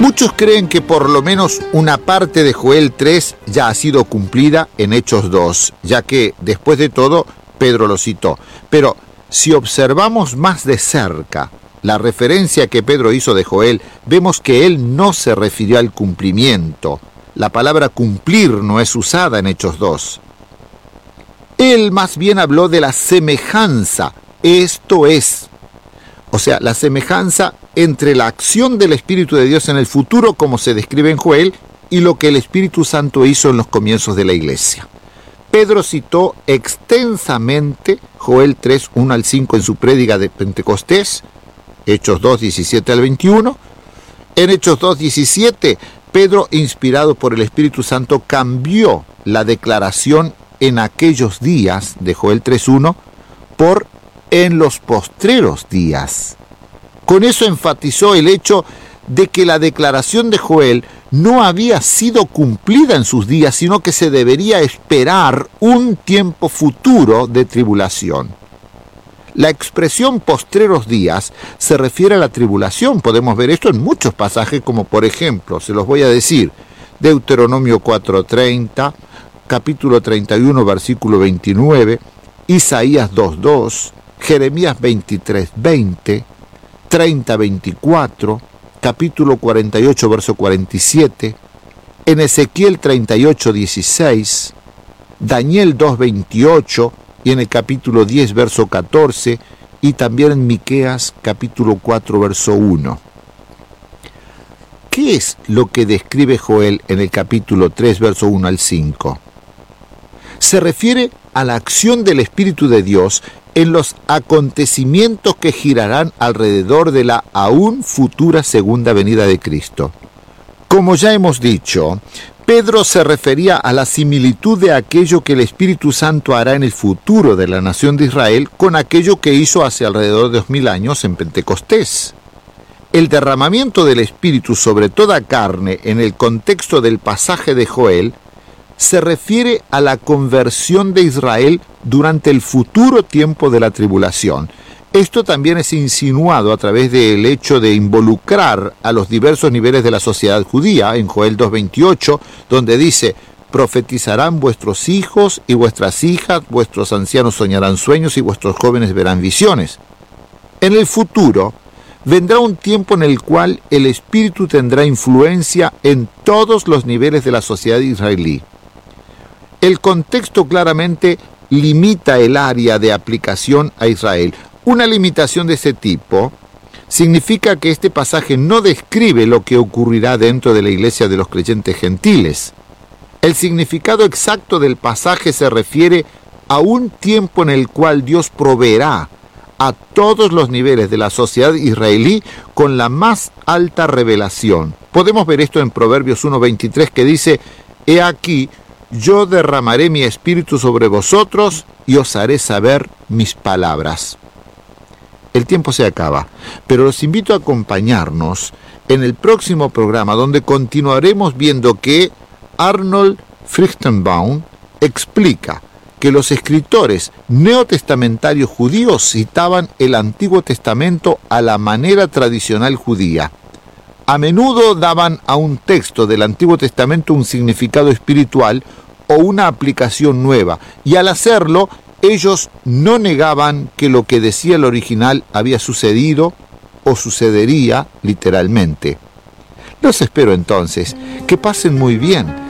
Muchos creen que por lo menos una parte de Joel 3 ya ha sido cumplida en Hechos 2, ya que, después de todo, Pedro lo citó. Pero si observamos más de cerca la referencia que Pedro hizo de Joel, vemos que él no se refirió al cumplimiento. La palabra cumplir no es usada en Hechos 2. Él más bien habló de la semejanza, esto es, o sea, la semejanza entre la acción del Espíritu de Dios en el futuro, como se describe en Joel, y lo que el Espíritu Santo hizo en los comienzos de la iglesia. Pedro citó extensamente Joel 3, 1 al 5 en su prédica de Pentecostés, Hechos 2, 17 al 21. En Hechos 2, 17, Pedro, inspirado por el Espíritu Santo, cambió la declaración en aquellos días de Joel 3.1 por en los postreros días. Con eso enfatizó el hecho de que la declaración de Joel no había sido cumplida en sus días, sino que se debería esperar un tiempo futuro de tribulación. La expresión postreros días se refiere a la tribulación. Podemos ver esto en muchos pasajes, como por ejemplo, se los voy a decir, Deuteronomio 4:30, capítulo 31, versículo 29, Isaías 2:2, Jeremías 23:20, 30:24, capítulo 48, verso 47, en Ezequiel 38:16, Daniel 2:28 y en el capítulo 10, verso 14, y también en Miqueas capítulo 4, verso 1. ¿Qué es lo que describe Joel en el capítulo 3, verso 1 al 5? Se refiere a la acción del Espíritu de Dios en los acontecimientos que girarán alrededor de la aún futura segunda venida de Cristo. Como ya hemos dicho, Pedro se refería a la similitud de aquello que el Espíritu Santo hará en el futuro de la nación de Israel con aquello que hizo hace alrededor de 2000 años en Pentecostés. El derramamiento del Espíritu sobre toda carne en el contexto del pasaje de Joel se refiere a la conversión de Israel durante el futuro tiempo de la tribulación. Esto también es insinuado a través del hecho de involucrar a los diversos niveles de la sociedad judía en Joel 2:28, donde dice: profetizarán vuestros hijos y vuestras hijas, vuestros ancianos soñarán sueños y vuestros jóvenes verán visiones. En el futuro vendrá un tiempo en el cual el Espíritu tendrá influencia en todos los niveles de la sociedad israelí. El contexto claramente limita el área de aplicación a Israel. Una limitación de ese tipo significa que este pasaje no describe lo que ocurrirá dentro de la iglesia de los creyentes gentiles. El significado exacto del pasaje se refiere a un tiempo en el cual Dios proveerá a todos los niveles de la sociedad israelí con la más alta revelación. Podemos ver esto en Proverbios 1:23, que dice: He aquí, yo derramaré mi espíritu sobre vosotros y os haré saber mis palabras. El tiempo se acaba, pero los invito a acompañarnos en el próximo programa, donde continuaremos viendo que Arnold Frichtenbaum explica que los escritores neotestamentarios judíos citaban el Antiguo Testamento a la manera tradicional judía. A menudo daban a un texto del Antiguo Testamento un significado espiritual o una aplicación nueva, y al hacerlo, ellos no negaban que lo que decía el original había sucedido o sucedería literalmente. Los espero entonces, que pasen muy bien